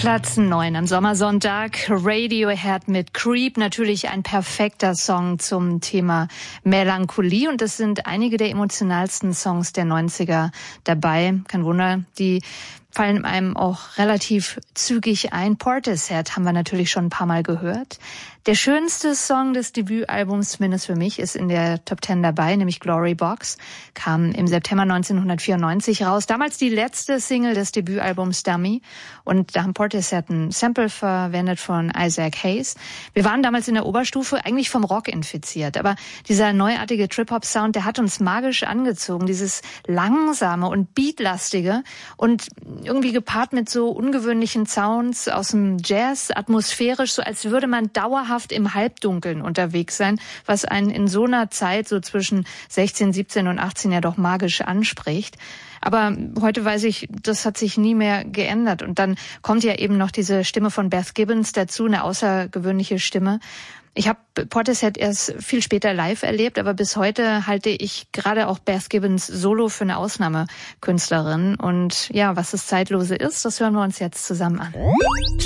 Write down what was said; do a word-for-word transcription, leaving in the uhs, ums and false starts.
Platz neun am Sommersonntag. Radiohead mit Creep. Natürlich ein perfekter Song zum Thema Melancholie. Und es sind einige der emotionalsten Songs der neunziger dabei. Kein Wunder, die fallen einem auch relativ zügig ein. Portishead haben wir natürlich schon ein paar Mal gehört. Der schönste Song des Debütalbums, zumindest für mich, ist in der Top Ten dabei, nämlich Glory Box. Kam im September neunzehnhundertvierundneunzig raus. Damals die letzte Single des Debütalbums Dummy. Und da haben Portishead ein Sample verwendet von Isaac Hayes. Wir waren damals in der Oberstufe eigentlich vom Rock infiziert. Aber dieser neuartige Trip-Hop-Sound, der hat uns magisch angezogen. Dieses langsame und beatlastige und irgendwie gepaart mit so ungewöhnlichen Sounds aus dem Jazz, atmosphärisch, so als würde man dauerhaft im Halbdunkeln unterwegs sein, was einen in so einer Zeit, so zwischen sechzehn, siebzehn und achtzehn ja doch magisch anspricht. Aber heute weiß ich, das hat sich nie mehr geändert. Und dann kommt ja eben noch diese Stimme von Beth Gibbons dazu, eine außergewöhnliche Stimme. Ich habe Portishead erst viel später live erlebt, aber bis heute halte ich gerade auch Beth Gibbons Solo für eine Ausnahmekünstlerin. Und ja, was das Zeitlose ist, das hören wir uns jetzt zusammen an.